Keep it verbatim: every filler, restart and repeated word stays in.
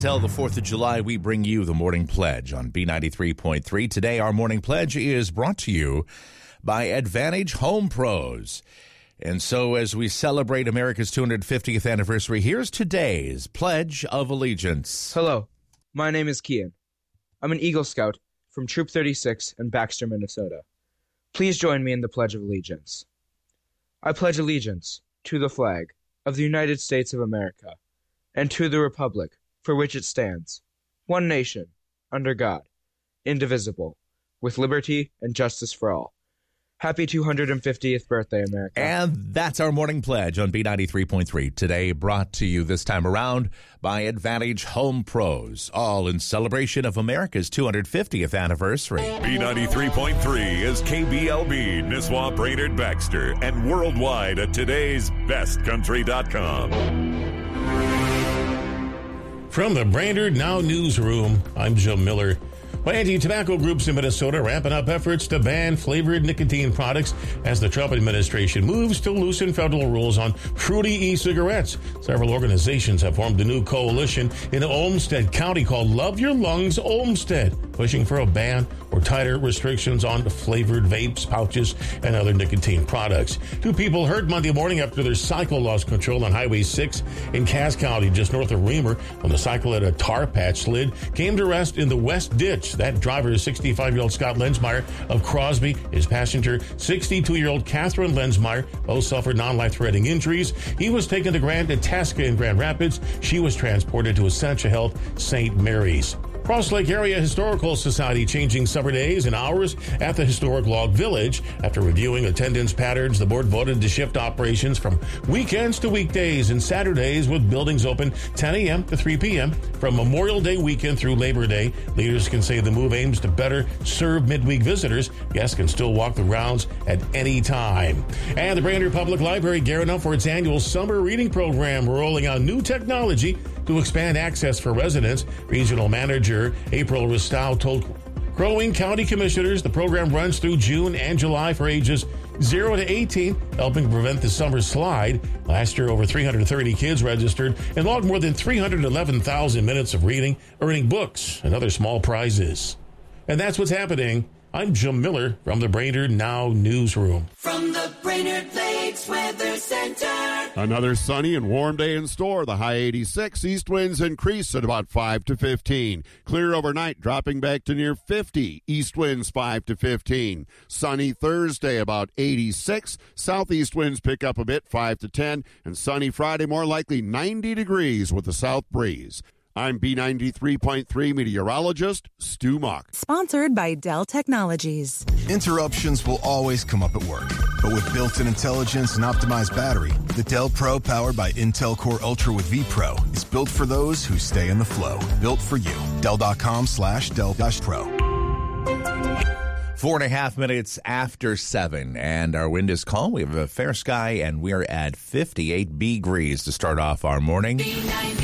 Till the fourth of July, we bring you the Morning Pledge on B ninety-three point three. Today, our Morning Pledge is brought to you by Advantage Home Pros. And so as we celebrate America's two hundred fiftieth anniversary, here's today's Pledge of Allegiance. Hello, my name is Kian. I'm an Eagle Scout from Troop thirty-six in Baxter, Minnesota. Please join me in the Pledge of Allegiance. I pledge allegiance to the flag of the United States of America and to the republic for which it stands, one nation, under God, indivisible, with liberty and justice for all. Happy two hundred fiftieth birthday, America. And that's our Morning Pledge on B ninety-three point three. Today brought to you this time around by Advantage Home Pros, all in celebration of America's two hundred fiftieth anniversary. B ninety-three point three is K B L B, Nisswa, Brainerd, Baxter, and worldwide at today's best country dot com. From the Brainerd Now Newsroom, I'm Joe Miller. Well, anti-tobacco groups in Minnesota ramping up efforts to ban flavored nicotine products as the Trump administration moves to loosen federal rules on fruity e-cigarettes. Several organizations have formed a new coalition in Olmsted County called Love Your Lungs Olmsted, pushing for a ban or tighter restrictions on flavored vapes, pouches, and other nicotine products. Two people hurt Monday morning after their cycle lost control on Highway six in Cass County, just north of Reamer, when the cycle at a tar patch slid, came to rest in the west ditch. That driver is sixty-five-year-old Scott Lensmeyer of Crosby. His passenger, sixty-two-year-old Catherine Lensmeyer, both suffered non-life-threatening injuries. He was taken to Grand Itasca in Grand Rapids. She was transported to Essentia Health Saint Mary's. Cross Lake Area Historical Society changing summer days and hours at the historic Log Village. After reviewing attendance patterns, the board voted to shift operations from weekends to weekdays and Saturdays, with buildings open ten a.m. to three p.m. from Memorial Day weekend through Labor Day. Leaders can say the move aims to better serve midweek visitors. Guests can still walk the rounds at any time. And the Brainerd Public Library gearing up for its annual summer reading program, rolling out new technology to expand access for residents. Regional Manager April Ristow told Crow Wing County Commissioners the program runs through June and July for ages zero to eighteen, helping prevent the summer slide. Last year, over three hundred thirty kids registered and logged more than three hundred eleven thousand minutes of reading, earning books and other small prizes. And that's what's happening. I'm Jim Miller from the Brainerd Now Newsroom. From the Brainerd Lakes Weather Center. Another sunny and warm day in store. The high eighty-six. East winds increase at about five to fifteen. Clear overnight, dropping back to near fifty. East winds five to fifteen. Sunny Thursday, about eighty-six. Southeast winds pick up a bit, five to ten. And sunny Friday, more likely ninety degrees with a south breeze. I'm B ninety-three point three meteorologist Stu Muck. Sponsored by Dell Technologies. Interruptions will always come up at work. But with built-in intelligence and optimized battery, the Dell Pro powered by Intel Core Ultra with vPro is built for those who stay in the flow. Built for you. Dell.com slash Dell Pro. Four and a half minutes after seven, and our wind is calm. We have a fair sky, and we're at fifty-eight degrees to start off our morning.